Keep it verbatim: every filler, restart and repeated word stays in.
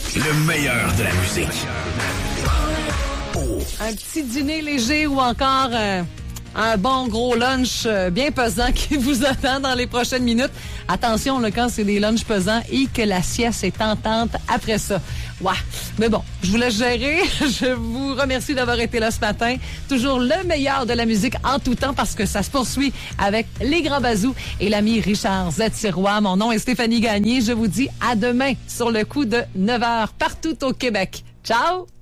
Le meilleur de la musique. Oh. Un petit dîner léger ou encore euh, un bon gros lunch euh, bien pesant qui vous attend dans les prochaines minutes. Attention, là, quand c'est des lunchs pesants et que la sieste est tentante après ça. Ouais. Mais bon, je vous laisse gérer. Je vous remercie d'avoir été là ce matin. Toujours le meilleur de la musique en tout temps parce que ça se poursuit avec les Grands Bazous et l'ami Richard Z-Sirois. Mon nom est Stéphanie Gagné. Je vous dis à demain sur le coup de neuf heures partout au Québec. Ciao!